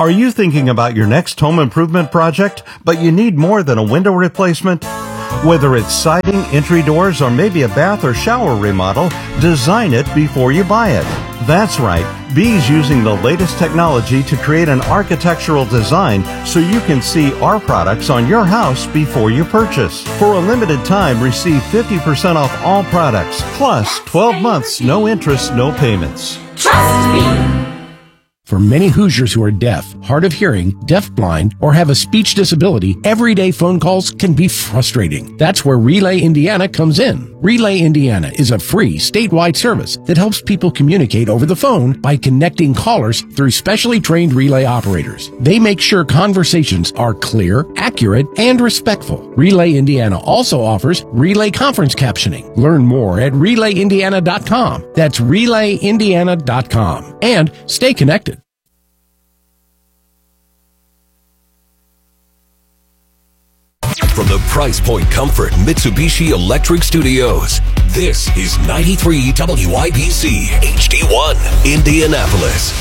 Are you thinking about your next home improvement project, but you need more than a window replacement? Whether it's siding, entry doors, or maybe a bath or shower remodel, design it before you buy it. That's right. B's using the latest technology to create an architectural design so you can see our products on your house before you purchase. For a limited time, receive 50% off all products, plus 12 months, no interest, no payments. Trust me. For many Hoosiers who are deaf, hard of hearing, deafblind, or have a speech disability, everyday phone calls can be frustrating. That's where Relay Indiana comes in. Relay Indiana is a free statewide service that helps people communicate over the phone by connecting callers through specially trained relay operators. They make sure conversations are clear, accurate, and respectful. Relay Indiana also offers relay conference captioning. Learn more at RelayIndiana.com. That's RelayIndiana.com. And stay connected. From the Price Point Comfort Mitsubishi Electric Studios, this is 93 WIBC HD1 Indianapolis.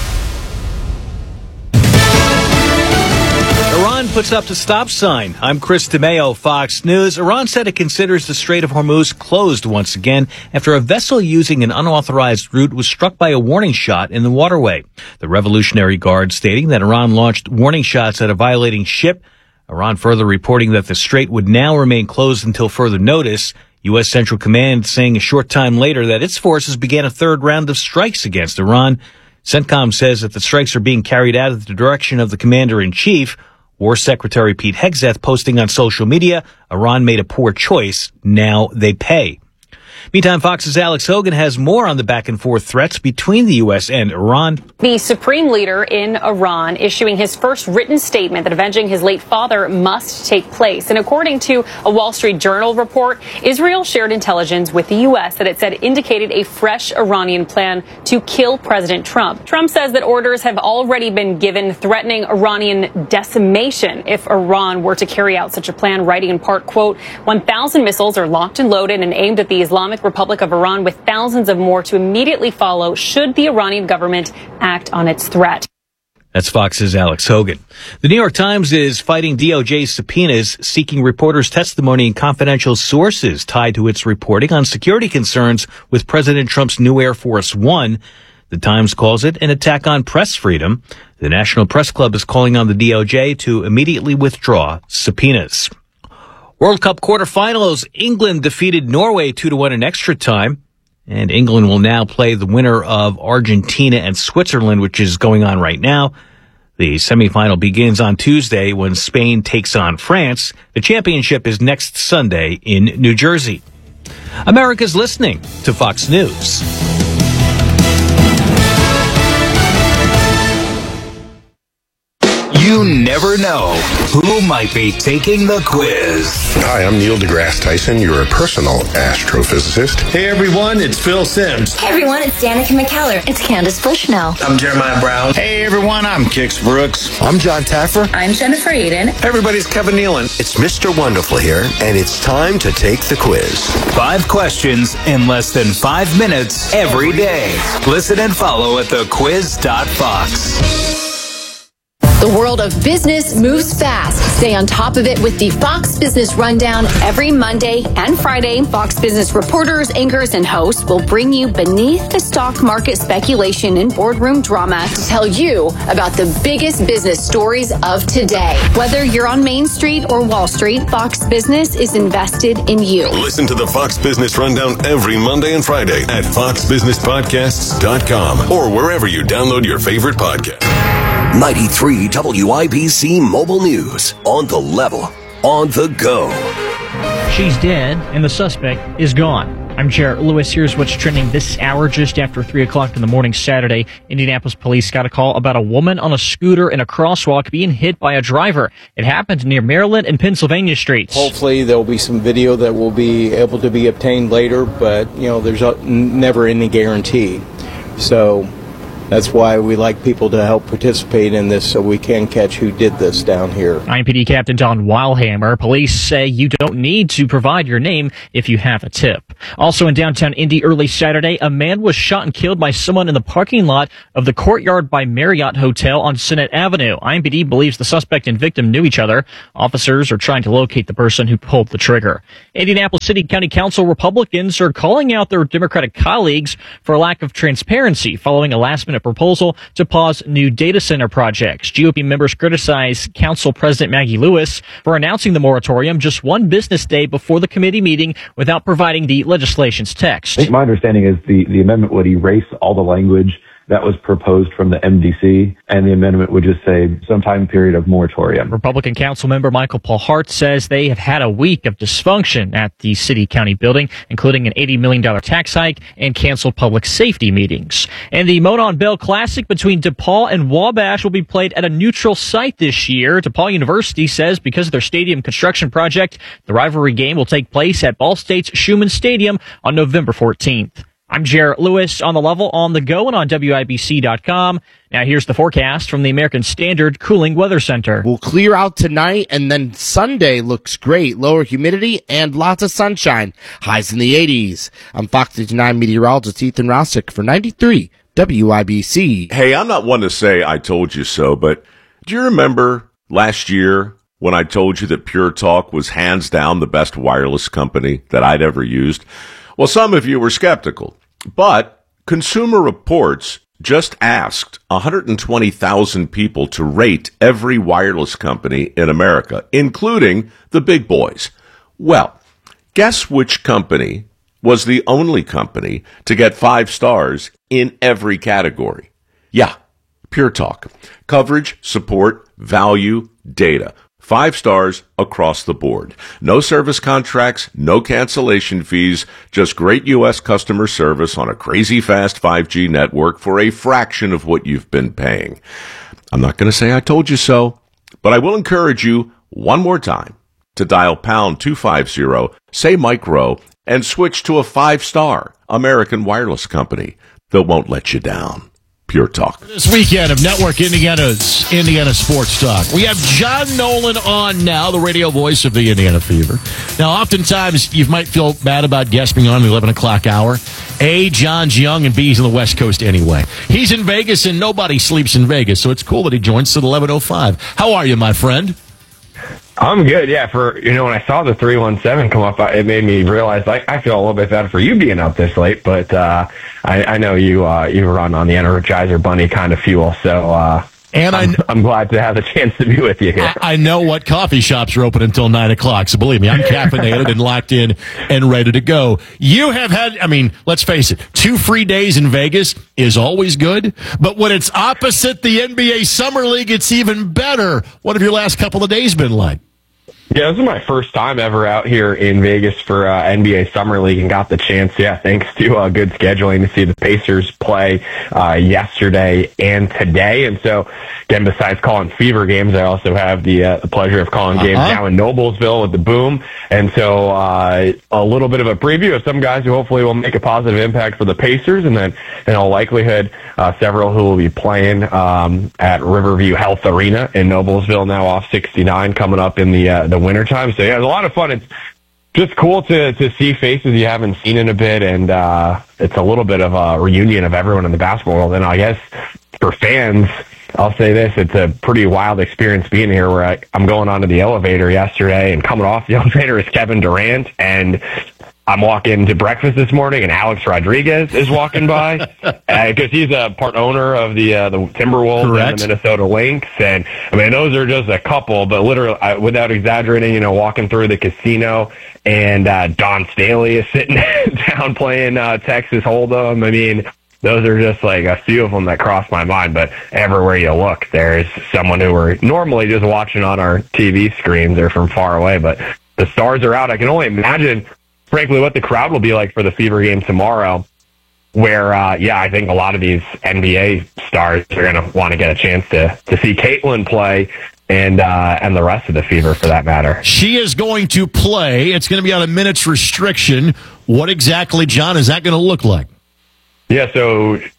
Iran puts up the stop sign. I'm Chris DeMeo, Fox News. Iran said it considers the Strait of Hormuz closed once again after a vessel using an unauthorized route was struck by a warning shot in the waterway. The Revolutionary Guard stating that Iran launched warning shots at a violating ship. Iran further reporting that the strait would now remain closed until further notice. U.S. Central Command saying a short time later that its forces began a third round of strikes against Iran. CENTCOM says that the strikes are being carried out at the direction of the commander-in-chief. War Secretary Pete Hegseth posting on social media, Iran made a poor choice. Now they pay. Meantime, Fox's Alex Hogan has more on the back-and-forth threats between the U.S. and Iran. The supreme leader in Iran issuing his first written statement that avenging his late father must take place. And according to a Wall Street Journal report, Israel shared intelligence with the U.S. that it said indicated a fresh Iranian plan to kill President Trump. Trump says that orders have already been given threatening Iranian decimation if Iran were to carry out such a plan, writing in part, quote, 1,000 missiles are locked and loaded and aimed at the Islamic Republic of Iran, with thousands of more to immediately follow should the Iranian government act on its threat. That's Fox's Alex Hogan. The New York Times is fighting DOJ's subpoenas, seeking reporters' testimony and confidential sources tied to its reporting on security concerns with President Trump's new Air Force One. The Times calls it an attack on press freedom. The National Press Club is calling on the DOJ to immediately withdraw subpoenas. World Cup quarterfinals, England defeated Norway 2-1 in extra time. And England will now play the winner of Argentina and Switzerland, which is going on right now. The semifinal begins on Tuesday when Spain takes on France. The championship is next Sunday in New Jersey. America's listening to Fox News. You never know who might be taking the quiz. Hi, I'm Neil deGrasse Tyson, your personal astrophysicist. Hey everyone, it's Phil Sims. Hey everyone, it's Danica McKellar. It's Candace Bushnell. I'm Jeremiah Brown. Hey everyone, I'm Kix Brooks. I'm John Taffer. I'm Jennifer Aiden. Hey everybody, it's Kevin Nealon. It's Mr. Wonderful here, and it's time to take the quiz. 5 questions in less than 5 minutes every day. Listen and follow at thequiz.fox. The world of business moves fast. Stay on top of it with the Fox Business Rundown every Monday and Friday. Fox Business reporters, anchors, and hosts will bring you beneath the stock market speculation and boardroom drama to tell you about the biggest business stories of today. Whether you're on Main Street or Wall Street, Fox Business is invested in you. Listen to the Fox Business Rundown every Monday and Friday at foxbusinesspodcasts.com or wherever you download your favorite podcast. 93 WIBC Mobile News. On the level, on the go. She's dead and the suspect is gone. I'm Jarrett Lewis. Here's what's trending this hour. Just after 3 o'clock in the morning Saturday, Indianapolis police got a call about a woman on a scooter in a crosswalk being hit by a driver. It happened near Maryland and Pennsylvania streets. Hopefully there will be some video that will be able to be obtained later, but there's never any guarantee. So that's why we like people to help participate in this so we can catch who did this down here. IMPD Captain Don Weilhammer. Police say you don't need to provide your name if you have a tip. Also in downtown Indy early Saturday, a man was shot and killed by someone in the parking lot of the Courtyard by Marriott Hotel on Senate Avenue. IMPD believes the suspect and victim knew each other. Officers are trying to locate the person who pulled the trigger. Indianapolis City County Council Republicans are calling out their Democratic colleagues for lack of transparency following a last-minute proposal to pause new data center projects. GOP members criticize Council President Maggie Lewis for announcing the moratorium just one business day before the committee meeting without providing the legislation's text. I think my understanding is the amendment would erase all the language that was proposed from the MDC, and the amendment would just say some time period of moratorium. Republican Council member Michael Paul Hart says they have had a week of dysfunction at the city-county building, including an $80 million tax hike and canceled public safety meetings. And the Monon Bell Classic between DePaul and Wabash will be played at a neutral site this year. DePaul University says because of their stadium construction project, the rivalry game will take place at Ball State's Schumann Stadium on November 14th. I'm Jarrett Lewis on the level, on the go, and on WIBC.com. Now here's the forecast from the American Standard Cooling Weather Center. We'll clear out tonight, and then Sunday looks great. Lower humidity and lots of sunshine. Highs in the 80s. I'm Fox 59 meteorologist Ethan Rossick for 93 WIBC. Hey, I'm not one to say I told you so, but do you remember last year when I told you that Pure Talk was hands down the best wireless company that I'd ever used? Well, some of you were skeptical, but Consumer Reports just asked 120,000 people to rate every wireless company in America, including the big boys. Well, guess which company was the only company to get 5 stars in every category? Yeah, Pure Talk. Coverage, support, value, data. 5 stars across the board. No service contracts, no cancellation fees, just great U.S. customer service on a crazy fast 5G network for a fraction of what you've been paying. I'm not going to say I told you so, but I will encourage you one more time to dial pound 250, say micro, and switch to a 5-star American wireless company that won't let you down. Pure Talk. This weekend of Network Indiana's Indiana Sports Talk. We have John Nolan on now, the radio voice of the Indiana Fever. Now, oftentimes, you might feel bad about guests being on the 11 o'clock hour. A, John's young, and B, he's on the West Coast anyway. He's in Vegas, and nobody sleeps in Vegas, so it's cool that he joins at 11:05. How are you, my friend? I'm good, yeah. When I saw the 317 come up, it made me realize I feel a little bit bad for you being up this late, but I know you run on the Energizer Bunny kind of fuel, so and I'm glad to have the chance to be with you here. I know what coffee shops are open until 9 o'clock, so believe me, I'm caffeinated and locked in and ready to go. You have had, let's face it, 2 free days in Vegas is always good, but when it's opposite the NBA Summer League, it's even better. What have your last couple of days been like? Yeah, this is my first time ever out here in Vegas for NBA Summer League and got the chance, thanks to good scheduling, to see the Pacers play yesterday and today. And so, again, besides calling Fever games, I also have the pleasure of calling games now in Noblesville with the Boom. And so a little bit of a preview of some guys who hopefully will make a positive impact for the Pacers, and then in all likelihood, several who will be playing at Riverview Health Arena in Noblesville, now off 69, coming up in the wintertime. So, it's a lot of fun. It's just cool to see faces you haven't seen in a bit, and it's a little bit of a reunion of everyone in the basketball world. And I guess for fans, I'll say this, it's a pretty wild experience being here, where I'm going onto the elevator yesterday, and coming off the elevator is Kevin Durant, and I'm walking to breakfast this morning, and Alex Rodriguez is walking by because he's a part owner of the Timberwolves. Correct. And the Minnesota Lynx. And those are just a couple, but literally, without exaggerating, walking through the casino, and Don Staley is sitting down playing Texas Hold'em. Those are just like a few of them that cross my mind, but everywhere you look, there's someone who we're normally just watching on our TV screens or from far away, but the stars are out. I can only imagine, frankly, what the crowd will be like for the Fever game tomorrow, where, I think a lot of these NBA stars are going to want to get a chance to see Caitlin play, and the rest of the Fever, for that matter. She is going to play. It's going to be on a minute's restriction. What exactly, John, is that going to look like? Yeah, so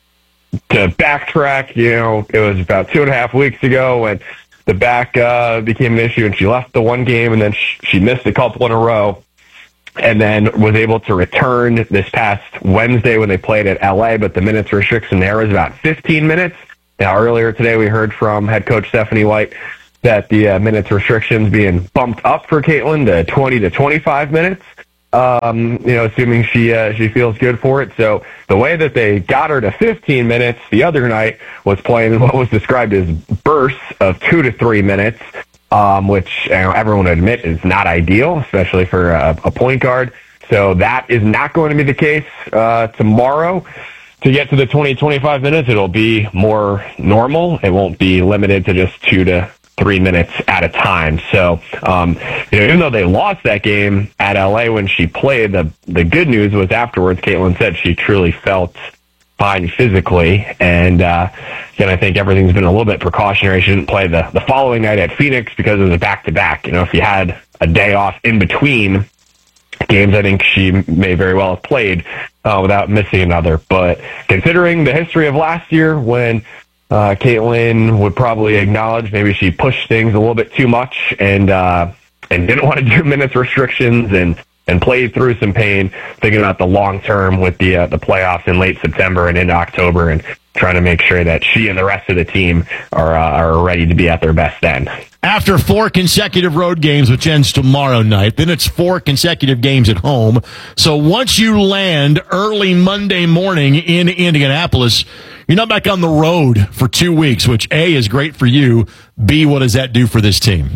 to backtrack, it was about 2.5 weeks ago when the back became an issue, and she left the one game, and then she missed a couple in a row, and then was able to return this past Wednesday when they played at LA, but the minutes restriction there was about 15 minutes. Now, earlier today, we heard from head coach Stephanie White that the minutes restrictions being bumped up for Caitlin to 20 to 25 minutes. Assuming she feels good for it. So the way that they got her to 15 minutes the other night was playing what was described as bursts of 2 to 3 minutes, which everyone would admit is not ideal, especially for a point guard. So that is not going to be the case tomorrow. To get to the 20-25 minutes, it'll be more normal. It won't be limited to just 2 to 3 minutes at a time. So, even though they lost that game at LA when she played, the good news was afterwards, Caitlin said she truly felt fine physically. And, again, I think everything's been a little bit precautionary. She didn't play the following night at Phoenix because it was a back-to-back. If you had a day off in between games, I think she may very well have played without missing another. But considering the history of last year when Caitlin would probably acknowledge maybe she pushed things a little bit too much and didn't want to do minutes restrictions and played through some pain, thinking about the long term with the playoffs in late September and into October, and trying to make sure that she and the rest of the team are ready to be at their best then. After 4 consecutive road games, which ends tomorrow night, then it's 4 consecutive games at home. So once you land early Monday morning in Indianapolis, you're not back on the road for 2 weeks, which A, is great for you. B, what does that do for this team?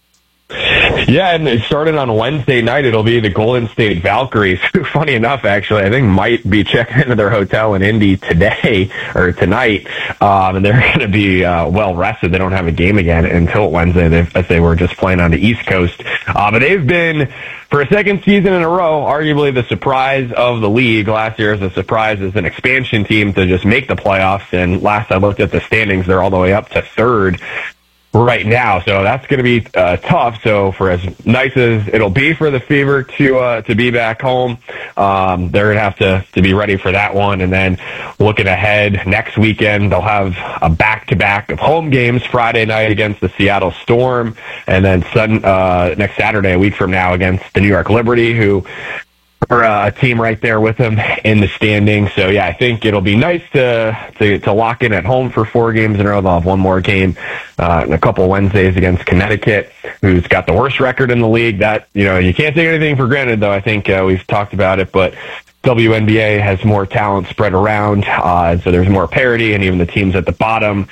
Yeah, and it started on Wednesday night. It'll be the Golden State Valkyries, who, funny enough, actually, I think might be checking into their hotel in Indy today or tonight, and they're going to be well rested. They don't have a game again until Wednesday, as they were just playing on the East Coast. But they've been, for a second season in a row, arguably the surprise of the league. Last year, as a surprise as an expansion team to just make the playoffs, and last I looked at the standings, they're all the way up to third right now. So that's going to be tough. So for as nice as it'll be for the Fever to be back home, they're going to have to be ready for that one. And then looking ahead, next weekend, they'll have a back-to-back of home games, Friday night against the Seattle Storm, and then next Saturday, a week from now, against the New York Liberty, who are a team right there with them in the standings. So, yeah, I think it'll be nice to lock in at home for 4 games in a row. They'll have one more game in a couple Wednesdays against Connecticut, who's got the worst record in the league. That, you can't take anything for granted, though. I think we've talked about it, but WNBA has more talent spread around, so there's more parity, and even the teams at the bottom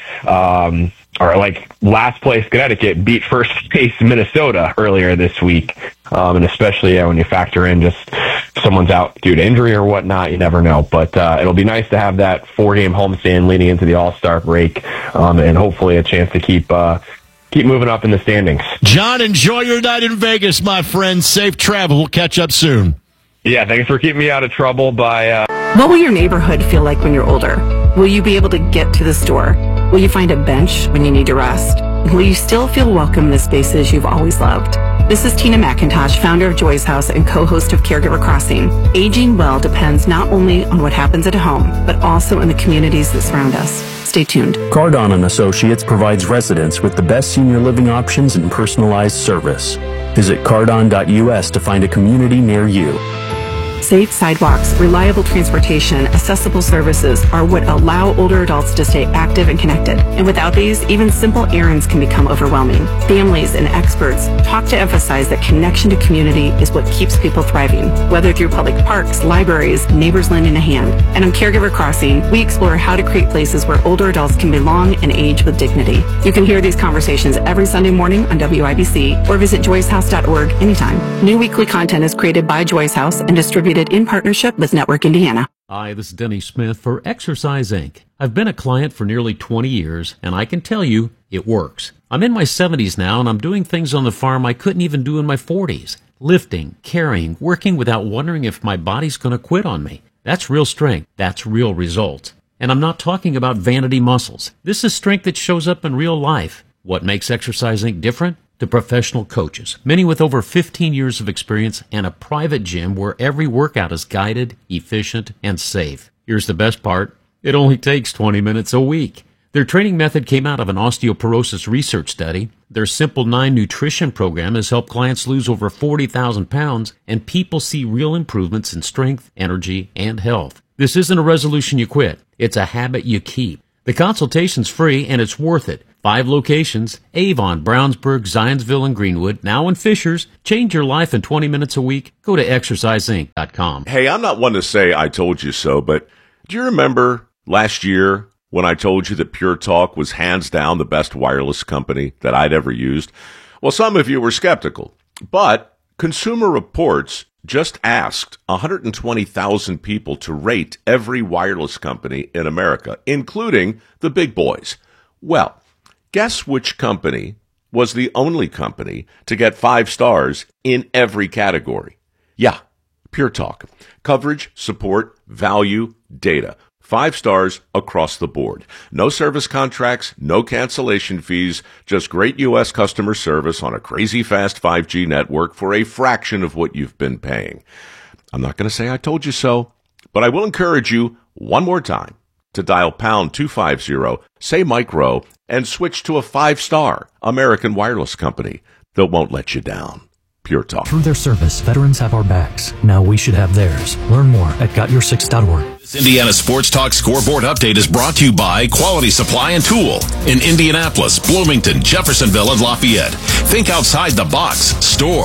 are like last place Connecticut beat first place Minnesota earlier this week. And especially when you factor in just if someone's out due to injury or whatnot, you never know. But it'll be nice to have that 4-game homestand leading into the All-Star break, and hopefully a chance to keep moving up in the standings. John, enjoy your night in Vegas, my friend. Safe travel. We'll catch up soon. Yeah, thanks for keeping me out of trouble by... What will your neighborhood feel like when you're older? Will you be able to get to the store? Will you find a bench when you need to rest? Will you still feel welcome in the spaces you've always loved? This is Tina McIntosh, founder of Joy's House and co-host of Caregiver Crossing. Aging well depends not only on what happens at home, but also in the communities that surround us. Stay tuned. Cardon & Associates provides residents with the best senior living options and personalized service. Visit cardon.us to find a community near you. Safe sidewalks, reliable transportation, accessible services are what allow older adults to stay active and connected. And without these, even simple errands can become overwhelming. Families and experts talk to emphasize that connection to community is what keeps people thriving, whether through public parks, libraries, neighbors lending a hand. And on Caregiver Crossing, we explore how to create places where older adults can belong and age with dignity. You can hear these conversations every Sunday morning on WIBC or visit joyshouse.org anytime. New weekly content is created by Joy's House and distributed in partnership with Network Indiana. Hi, this is Denny Smith for Exercise Inc. I've been a client for nearly 20 years, and I can tell you it works. I'm in my 70s now, and I'm doing things on the farm I couldn't even do in my 40s. Lifting, carrying, working without wondering if my body's going to quit on me. That's real strength. That's real results. And I'm not talking about vanity muscles. This is strength that shows up in real life. What makes Exercise Inc. different? To professional coaches, many with over 15 years of experience, and a private gym where every workout is guided, efficient, and safe. Here's the best part. It only takes 20 minutes a week. Their training method came out of an osteoporosis research study. Their Simple 9 nutrition program has helped clients lose over 40,000 pounds, and people see real improvements in strength, energy, and health. This isn't a resolution you quit. It's a habit you keep. The consultation's free, and it's worth it. 5 locations: Avon, Brownsburg, Zionsville, and Greenwood. Now in Fishers. Change your life in 20 minutes a week. Go to exerciseinc.com. Hey, I'm not one to say I told you so, but do you remember last year when I told you that Pure Talk was hands down the best wireless company that I'd ever used? Well, some of you were skeptical, but Consumer Reports just asked 120,000 people to rate every wireless company in America, including the big boys. Well, guess which company was the only company to get 5 stars in every category? Yeah, Pure Talk. Coverage, support, value, data. 5 stars across the board. No service contracts, no cancellation fees, just great U.S. customer service on a crazy fast 5G network for a fraction of what you've been paying. I'm not going to say I told you so, but I will encourage you one more time to dial pound 250, say Mike Rowe, and switch to a 5-star American wireless company that won't let you down. Pure Talk. Through their service, veterans have our backs. Now we should have theirs. Learn more at gotyoursix.org. This Indiana Sports Talk scoreboard update is brought to you by Quality Supply and Tool in Indianapolis, Bloomington, Jeffersonville, and Lafayette. Think outside the box. Store.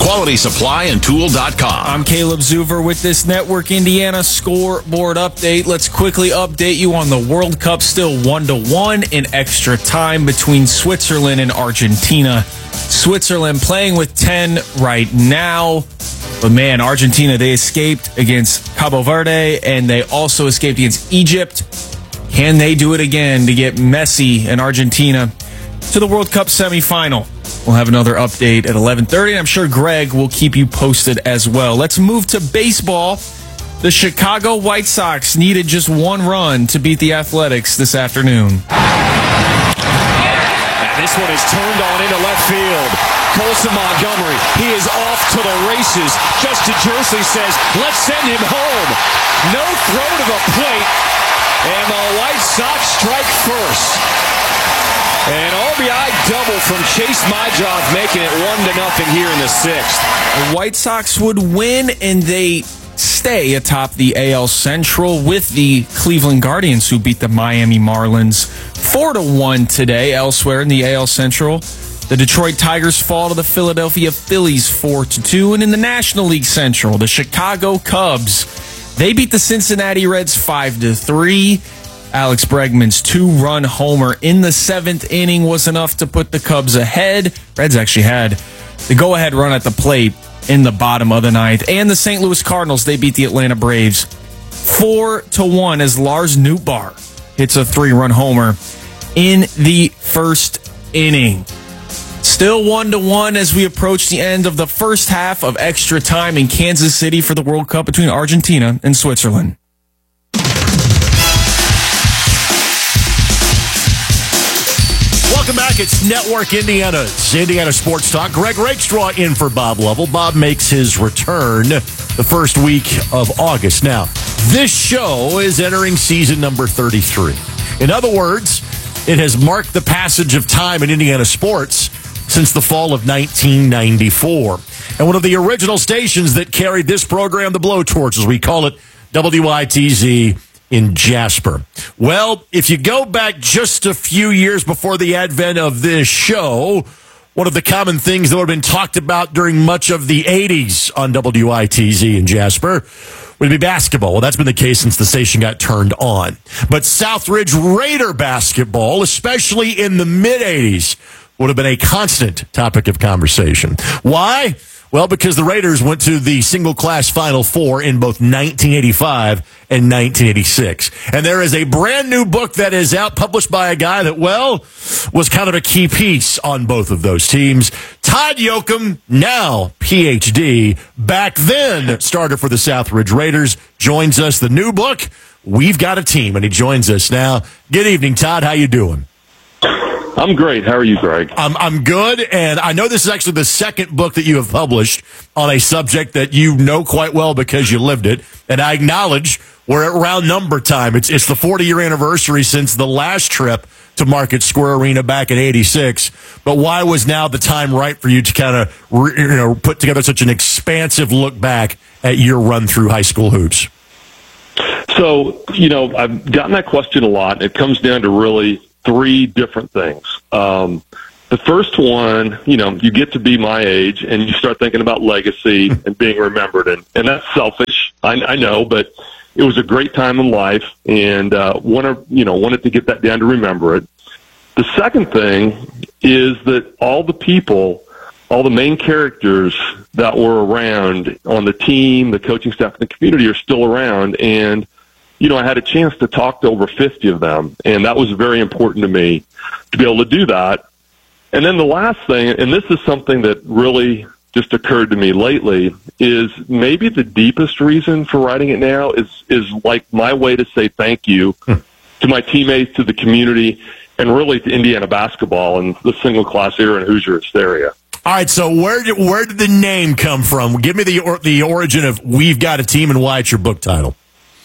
QualitySupplyandTool.com. I'm Caleb Zuver with this Network Indiana scoreboard update. Let's quickly update you on the World Cup. Still 1-1 in extra time between Switzerland and Argentina. Switzerland playing with 10 right now. But man, Argentina, they escaped against Cabo Verde, and they also escaped against Egypt. Can they do it again to get Messi and Argentina to the World Cup semifinal? We'll have another update at 11:30, and I'm sure Greg will keep you posted as well. Let's move to baseball. The Chicago White Sox needed just 1 run to beat the Athletics this afternoon. This one is turned on into left field. Colson Montgomery, he is off to the races. Justin Jersley says, let's send him home. No throw to the plate, and the White Sox strike first. An RBI double from Chase Majoff, making it 1-0 here in the 6th. The White Sox would win, and they stay atop the AL Central with the Cleveland Guardians, who beat the Miami Marlins 4-1 today. Elsewhere in the AL Central, the Detroit Tigers fall to the Philadelphia Phillies 4-2. And in the National League Central, the Chicago Cubs, they beat the Cincinnati Reds 5-3. Alex Bregman's 2-run homer in the 7th inning was enough to put the Cubs ahead. Reds actually had the go-ahead run at the plate in the bottom of the 9th. And the St. Louis Cardinals, they beat the Atlanta Braves 4-1 as Lars Nootbaar hits a 3-run homer in the 1st inning. Still 1-1 as we approach the end of the first half of extra time in Kansas City for the World Cup between Argentina and Switzerland. Welcome back. It's Network Indiana's Indiana Sports Talk. Greg Rakestraw in for Bob Lovell. Bob makes his return the first week of August. Now, this show is entering season number 33. In other words, it has marked the passage of time in Indiana sports since the fall of 1994. And one of the original stations that carried this program, the Blowtorch, as we call it, WITZ, in Jasper. Well, if you go back just a few years before the advent of this show, one of the common things that would have been talked about during much of the 80s on WITZ in Jasper would be basketball. Well, that's been the case since the station got turned on. But Southridge Raider basketball, especially in the mid-80s, would have been a constant topic of conversation. Why? Well, because the Raiders went to the single-class Final Four in both 1985 and 1986. And there is a brand-new book that is out, published by a guy that, well, was kind of a key piece on both of those teams. Todd Yoakum, now Ph.D., back then starter for the Southridge Raiders, joins us. The new book, We've Got a Team, and he joins us now. Good evening, Todd. How you doing? I'm great. How are you, Greg? I'm good, and I know this is actually the second book that you have published on a subject that you know quite well because you lived it, and I acknowledge we're at round number time. It's the 40-year anniversary since the last trip to Market Square Arena back in '86. But why was now the time right for you to kind of put together such an expansive look back at your run through high school hoops? So, I've gotten that question a lot. It comes down to really three different things. The first one, you get to be my age and you start thinking about legacy and being remembered. And that's selfish. I know, but it was a great time in life and wanted to get that down to remember it. The second thing is that all the people, all the main characters that were around on the team, the coaching staff, and the community are still around. And, I had a chance to talk to over 50 of them. And that was very important to me to be able to do that. And then the last thing, and this is something that really just occurred to me lately, is maybe the deepest reason for writing it now is like my way to say thank you to my teammates, to the community, and really to Indiana basketball and the single class era in Hoosier hysteria. All right, so where did the name come from? Give me the origin of We've Got a Team and why it's your book title.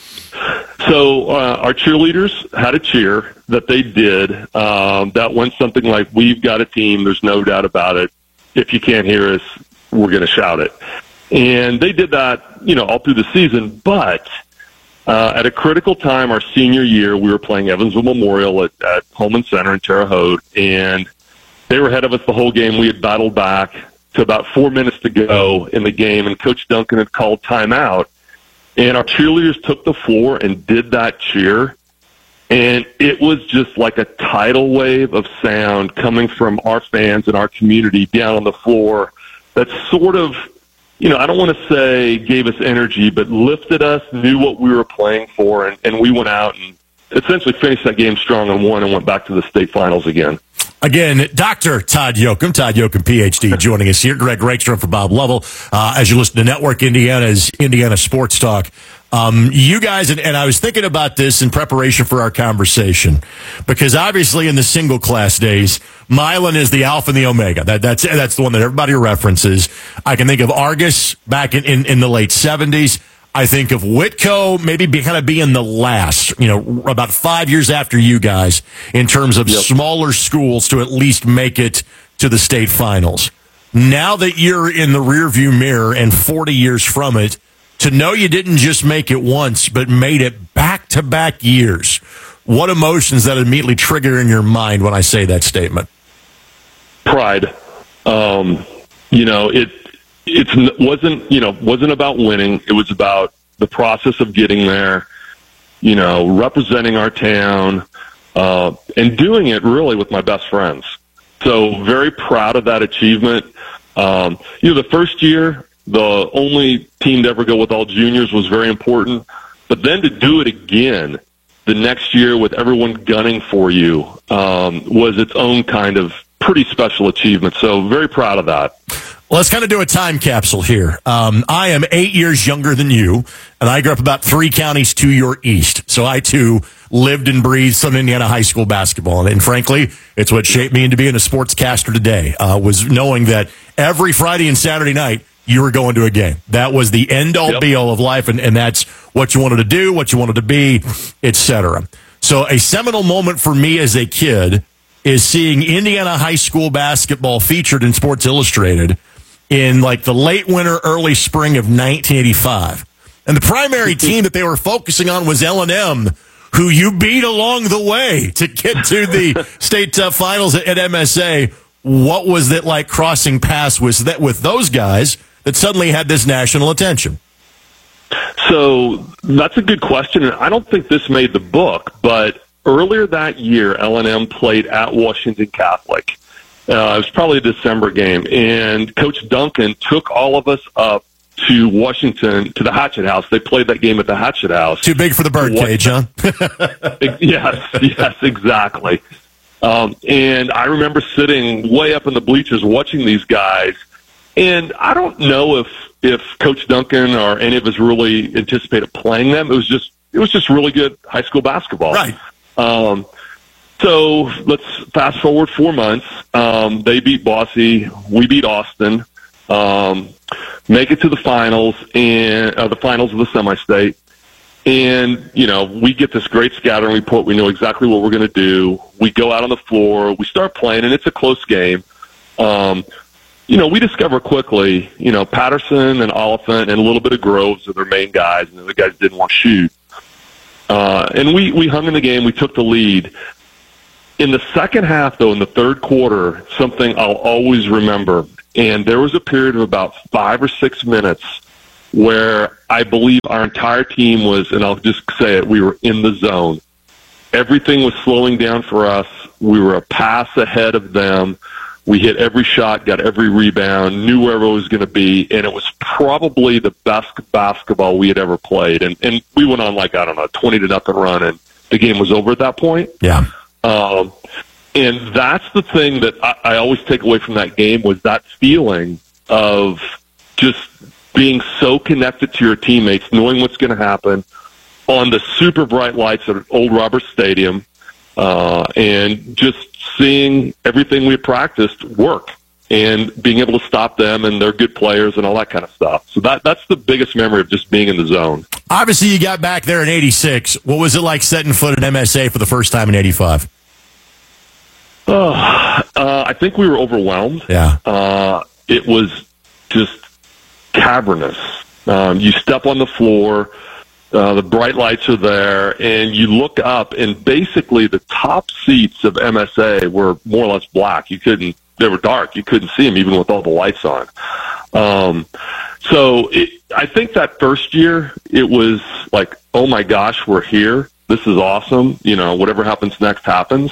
So our cheerleaders had a cheer that they did that went something like, "We've got a team, there's no doubt about it. If you can't hear us, we're going to shout it." And they did that, all through the season. But at a critical time, our senior year, we were playing Evansville Memorial at Holman Center in Terre Haute, and they were ahead of us the whole game. We had battled back to about 4 minutes to go in the game, and Coach Duncan had called timeout. And our cheerleaders took the floor and did that cheer. And it was just like a tidal wave of sound coming from our fans and our community down on the floor that sort of, I don't want to say gave us energy, but lifted us, knew what we were playing for, and we went out and essentially finished that game strong and won and went back to the state finals again. Again, Dr. Todd Yoakum, PhD, joining us here. Greg Rakestrom for Bob Lovell. As you listen to Network Indiana's Indiana Sports Talk, you guys, and I was thinking about this in preparation for our conversation, because obviously in the single class days, Milan is the alpha and the omega. That's the one that everybody references. I can think of Argus back in the late 70s. I think of Whitco maybe being the last, about 5 years after you guys in terms of smaller schools to at least make it to the state finals. Now that you're in the rearview mirror and 40 years from it, to know you didn't just make it once, but made it back-to-back years, what emotions that immediately trigger in your mind when I say that statement? Pride. It wasn't about winning. It was about the process of getting there, representing our town, and doing it really with my best friends. So very proud of that achievement. The first year, the only team to ever go with all juniors was very important. But then to do it again the next year with everyone gunning for you was its own kind of pretty special achievement. So very proud of that. Well, let's kind of do a time capsule here. I am 8 years younger than you, and I grew up about 3 counties to your east. So I, too, lived and breathed Southern Indiana high school basketball. And frankly, it's what shaped me into being a sportscaster today, was knowing that every Friday and Saturday night, you were going to a game. That was the end-all, be-all of life, and that's what you wanted to do, what you wanted to be, etc. So a seminal moment for me as a kid is seeing Indiana high school basketball featured in Sports Illustrated in like the late winter, early spring of 1985. And the primary team that they were focusing on was L&M, who you beat along the way to get to the state finals at MSA. What was it like crossing paths with those guys that suddenly had this national attention? So that's a good question. And I don't think this made the book, but earlier that year, L&M played at Washington Catholic. It was probably a December game, and Coach Duncan took all of us up to Washington, to the Hatchet House. They played that game at the Hatchet House. Too big for the birdcage, huh? Yes, exactly. And I remember sitting way up in the bleachers watching these guys, and I don't know if Coach Duncan or any of us really anticipated playing them. It was just really good high school basketball. Right. So let's fast forward 4 months. They beat Boise. We beat Austin. Make it to the finals and the finals of the semi-state. And, we get this great scouting report. We know exactly what we're going to do. We go out on the floor. We start playing, and it's a close game. We discover quickly, Patterson and Oliphant and a little bit of Groves are their main guys, and the other guys didn't want to shoot. And we hung in the game. We took the lead. In the second half, though, in the third quarter, something I'll always remember, and there was a period of about 5 or 6 minutes where I believe our entire team was, and I'll just say it, we were in the zone. Everything was slowing down for us. We were a pass ahead of them. We hit every shot, got every rebound, knew where it was going to be, and it was probably the best basketball we had ever played. And we went on 20-0 run, and the game was over at that point. Yeah. And that's the thing that I always take away from that game was that feeling of just being so connected to your teammates, knowing what's going to happen on the super bright lights at Old Roberts Stadium, and just seeing everything we practiced work and being able to stop them, and they're good players and all that kind of stuff. So that's the biggest memory of just being in the zone. Obviously, you got back there in 86. What was it like setting foot at MSA for the first time in 85? I think we were overwhelmed. Yeah. It was just cavernous. You step on the floor, the bright lights are there, and you look up, and basically the top seats of MSA were more or less black. They were dark. You couldn't see them even with all the lights on. I think that first year it was like, oh my gosh, we're here. This is awesome. Whatever happens next happens.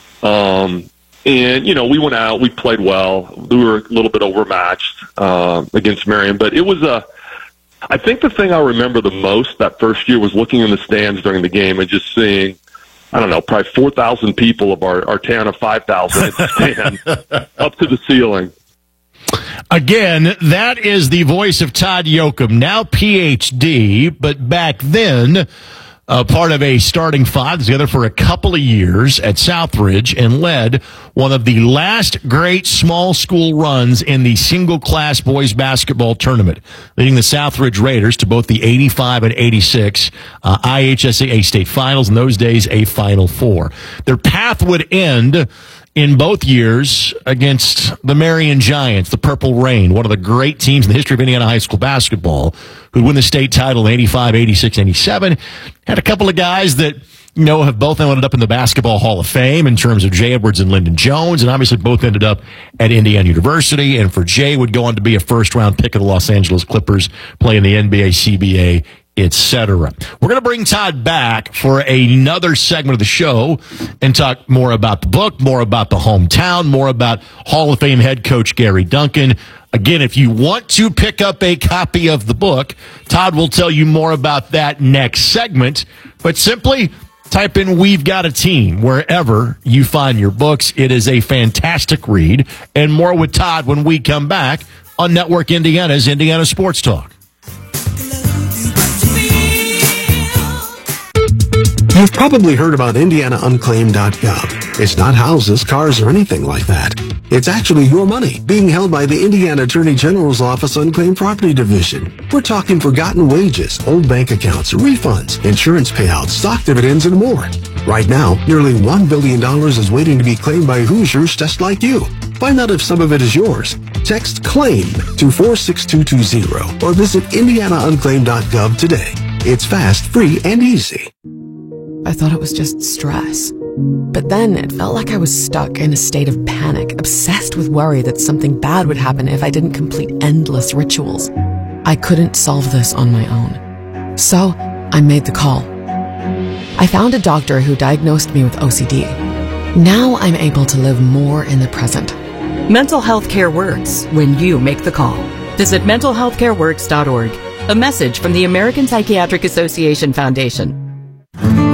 We went out, we played well. We were a little bit overmatched, against Marion, but it was I think the thing I remember the most that first year was looking in the stands during the game and just seeing, I don't know, probably 4,000 people of our town of 5,000 at the stand up to the ceiling. Again, that is the voice of Todd Yoakum, now PhD, but back then part of a starting five together for a couple of years at Southridge and led one of the last great small school runs in the single-class boys basketball tournament, leading the Southridge Raiders to both the 85 and 86 IHSA state finals, in those days a Final Four. Their path would end in both years against the Marion Giants, the Purple Rain, one of the great teams in the history of Indiana high school basketball, who'd win the state title in 85, 86, 87. Had a couple of guys that, have both ended up in the Basketball Hall of Fame in terms of Jay Edwards and Lyndon Jones, and obviously both ended up at Indiana University. And for Jay, would go on to be a first-round pick of the Los Angeles Clippers, play in the NBA, CBA, etc. We're going to bring Todd back for another segment of the show and talk more about the book, more about the hometown, more about Hall of Fame head coach Gary Duncan. Again, if you want to pick up a copy of the book, Todd will tell you more about that next segment. But simply type in "We've Got a Team" wherever you find your books. It is a fantastic read. And more with Todd when we come back on Network Indiana's Indiana Sports Talk. You've probably heard about IndianaUnclaimed.gov. It's not houses, cars, or anything like that. It's actually your money being held by the Indiana Attorney General's Office Unclaimed Property Division. We're talking forgotten wages, old bank accounts, refunds, insurance payouts, stock dividends, and more. Right now, nearly $1 billion is waiting to be claimed by Hoosiers just like you. Find out if some of it is yours. Text CLAIM to 46220 or visit IndianaUnclaimed.gov today. It's fast, free, and easy. I thought it was just stress. But then it felt like I was stuck in a state of panic, obsessed with worry that something bad would happen if I didn't complete endless rituals. I couldn't solve this on my own. So I made the call. I found a doctor who diagnosed me with OCD. Now I'm able to live more in the present. Mental health care works when you make the call. Visit mentalhealthcareworks.org. A message from the American Psychiatric Association Foundation.